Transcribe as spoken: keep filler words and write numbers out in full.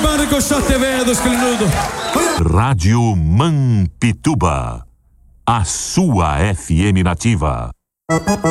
Pânico, Shot T V do Esclinudo. Rádio Mampituba, a sua F M nativa.